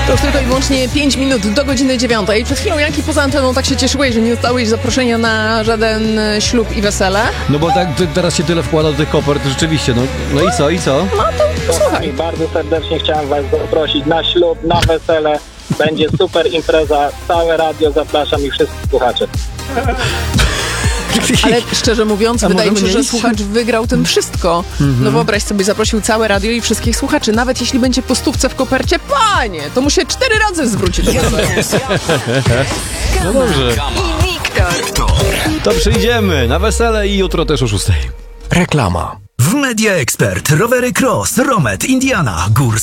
To już tylko i wyłącznie 5 minut do godziny 9. Przed chwilą, Janki, poza anteną tak się cieszyłeś, że nie dostałeś zaproszenia na żaden ślub i wesele. No bo tak teraz się tyle wkłada do tych kopert, rzeczywiście, no i co? No to słuchaj. Bardzo serdecznie chciałem was zaprosić na ślub, na wesele. Będzie super impreza, całe radio zapraszam i wszystkich słuchaczy. Ale szczerze mówiąc, wydaje mi się, że słuchacz wygrał tym wszystko. No wyobraź sobie, zaprosił całe radio i wszystkich słuchaczy. Nawet jeśli będzie po stówce w kopercie, panie, to mu się 4 razy zwróci. No dobrze. I Wiktor. To przyjdziemy na wesele i jutro też o 6:00. Reklama. W Media Expert rowery Cross, Romet, Indiana, Gór